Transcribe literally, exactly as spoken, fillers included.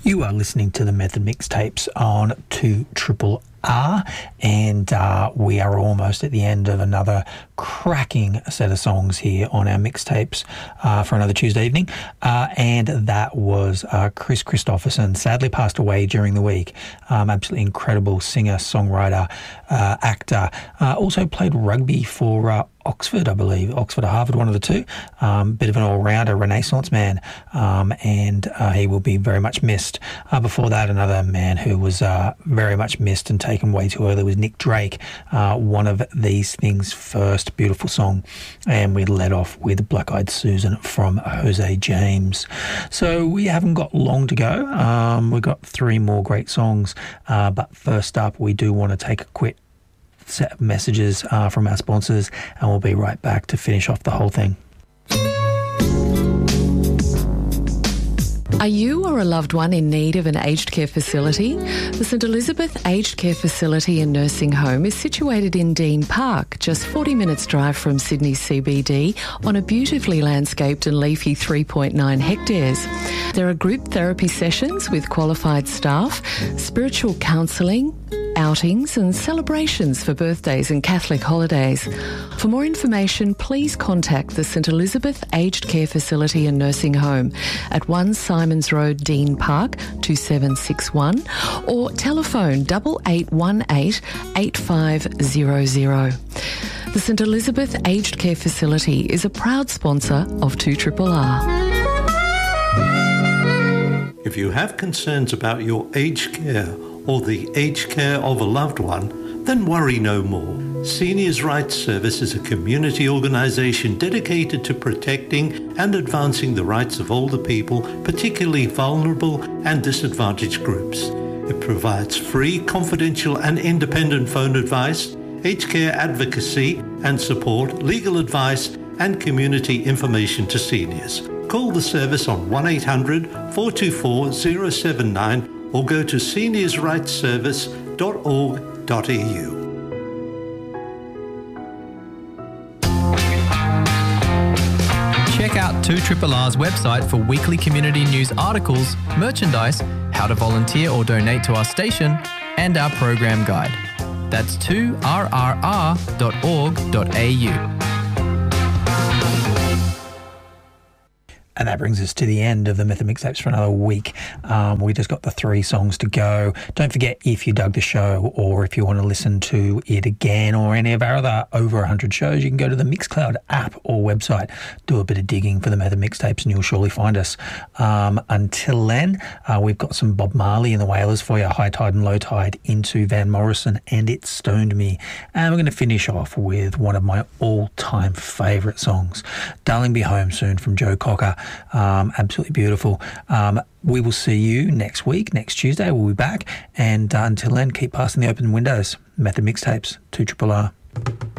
You are listening to the Method Mixtapes on two Triple R, and uh, we are almost at the end of another cracking set of songs here on our mixtapes uh, for another Tuesday evening. Uh, and that was uh, Chris Christopherson, sadly passed away during the week. Um, absolutely incredible singer, songwriter, uh, actor. Uh, also played rugby for uh, Oxford, I believe, Oxford or Harvard, one of the two. Um, bit of an all-rounder, Renaissance man, um, and uh, he will be very much missed. Uh, before that, another man who was uh, very much missed and taken way too early was Nick Drake, uh, One of These Things First, beautiful song. And we led off with Black Eyed Susan from Jose James. So we haven't got long to go. Um, we've got three more great songs, uh, but first up, we do want to take a quick set of messages uh, from our sponsors, and we'll be right back to finish off the whole thing. Are you or a loved one in need of an aged care facility? The St Elizabeth Aged Care Facility and Nursing Home is situated in Dean Park, just forty minutes drive from Sydney C B D, on a beautifully landscaped and leafy three point nine hectares. There are group therapy sessions with qualified staff, spiritual counselling, outings and celebrations for birthdays and Catholic holidays. For more information, please contact the St Elizabeth Aged Care Facility and Nursing Home at one Simons Road, Dean Park, two seven six one, or telephone eight eight one eight, eight five zero zero. The St Elizabeth Aged Care Facility is a proud sponsor of two Triple R. If you have concerns about your aged care or the aged care of a loved one, then worry no more. Seniors' Rights Service is a community organisation dedicated to protecting and advancing the rights of older people, particularly vulnerable and disadvantaged groups. It provides free, confidential and independent phone advice, aged care advocacy and support, legal advice and community information to seniors. Call the service on one eight hundred, four two four, zero seven nine or go to seniors rights service dot org dot a u. Check out two Triple R's website for weekly community news articles, merchandise, how to volunteer or donate to our station, and our program guide. That's two R R R dot org dot a u. And that brings us to the end of the Method Mixtapes for another week. Um, we just got the three songs to go. Don't forget, if you dug the show or if you want to listen to it again or any of our other over one hundred shows, you can go to the Mixcloud app or website, do a bit of digging for the Method Mixtapes and you'll surely find us. Um, until then, uh, we've got some Bob Marley and the Wailers for you, High Tide and Low Tide, into Van Morrison and It Stoned Me. And we're going to finish off with one of my all-time favourite songs, Darling Be Home Soon from Joe Cocker. Um, absolutely beautiful. Um, we will see you next week, next Tuesday. We'll be back. And uh, until then, keep passing the open windows. Method Mixtapes, two Triple R.